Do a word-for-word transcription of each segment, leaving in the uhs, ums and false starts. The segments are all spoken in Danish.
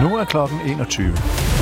Nu er klokken enogtyve.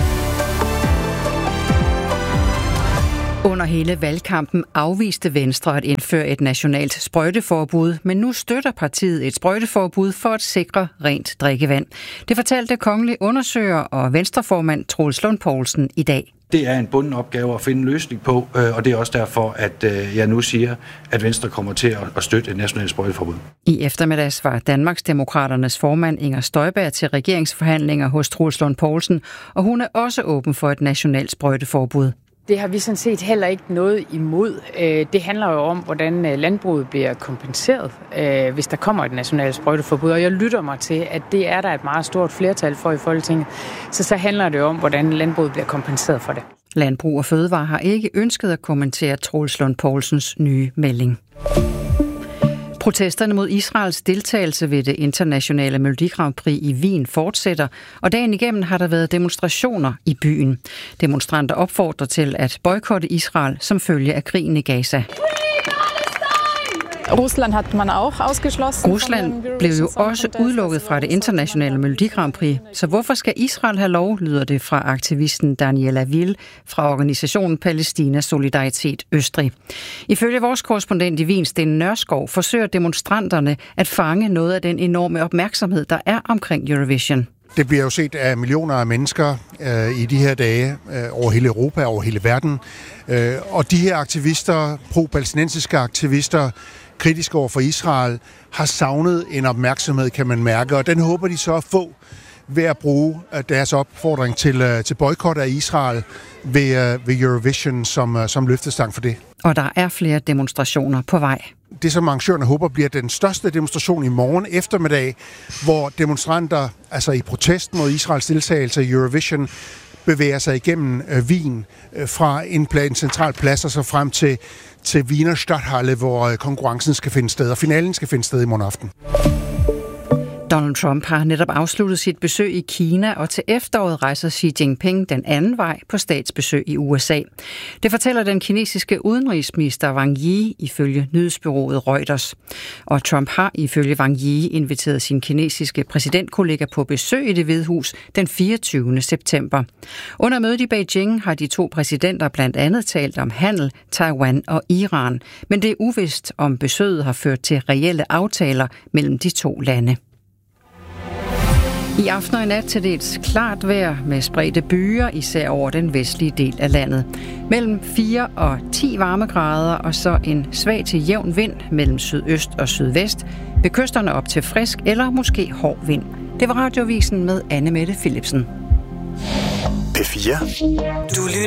Under hele valgkampen afviste Venstre at indføre et nationalt sprøjteforbud, men nu støtter partiet et sprøjteforbud for at sikre rent drikkevand. Det fortalte kongelig undersøger og venstreformand Troels Lund Poulsen i dag. Det er en bunden opgave at finde en løsning på, og det er også derfor, at jeg nu siger, at Venstre kommer til at støtte et nationalt sprøjteforbud. I eftermiddags var Danmarksdemokraternes formand Inger Støjberg til regeringsforhandlinger hos Troels Lund Poulsen, og hun er også åben for et nationalt sprøjteforbud. Det har vi sådan set heller ikke noget imod. Det handler jo om, hvordan landbruget bliver kompenseret, hvis der kommer et nationalt sprøjteforbud. Og jeg lytter mig til, at det er der et meget stort flertal for i Folketinget. Så så handler det om, hvordan landbruget bliver kompenseret for det. Landbrug og Fødevare har ikke ønsket at kommentere Troels Lund Poulsens nye melding. Protesterne mod Israels deltagelse ved det internationale Melodi Grand Prix i Wien fortsætter, og dagen igennem har der været demonstrationer i byen. Demonstranter opfordrer til at boykotte Israel som følge af krigen i Gaza. Rusland hat man auch ausgeschlossen. Rusland blev jo også udelukket fra det internationale Melodi Grand Prix, så hvorfor skal Israel have lov, lyder det fra aktivisten Daniela Will fra organisationen Palæstina Solidaritet Østrig. Ifølge vores korrespondent i Wien, Sten Nørskov, forsøger demonstranterne at fange noget af den enorme opmærksomhed, der er omkring Eurovision. Det bliver jo set af millioner af mennesker øh, i de her dage øh, over hele Europa, over hele verden. Øh, og de her aktivister, pro-palæstinensiske aktivister, kritiske over for Israel, har savnet en opmærksomhed, kan man mærke, og den håber de så at få ved at bruge deres opfordring til, til boykot af Israel ved, ved Eurovision som, som løftestang for det. Og der er flere demonstrationer på vej. Det, som arrangørerne håber, bliver den største demonstration i morgen eftermiddag, hvor demonstranter, altså i protest mod Israels deltagelse i Eurovision, bevæger sig igennem øh, Wien øh, fra en, pla- en central plads og så frem til, til Wiener Stadthalle, hvor øh, konkurrencen skal finde sted, og finalen skal finde sted i morgen aften. Donald Trump har netop afsluttet sit besøg i Kina, og til efteråret rejser Xi Jinping den anden vej på statsbesøg i U S A. Det fortæller den kinesiske udenrigsminister Wang Yi ifølge nyhedsbureauet Reuters. Og Trump har ifølge Wang Yi inviteret sin kinesiske præsidentkollega på besøg i Det Hvide Hus den fireogtyvende september. Under mødet i Beijing har de to præsidenter blandt andet talt om handel, Taiwan og Iran, men det er uvist, om besøget har ført til reelle aftaler mellem de to lande. I aften og i nat til dels klart vejr med spredte byer, især over den vestlige del af landet. Mellem fire og ti varmegrader og så en svag til jævn vind mellem sydøst og sydvest. Ved kysterne op til frisk eller måske hård vind. Det var Radioavisen med Anne Mette Philipsen. P fire. Du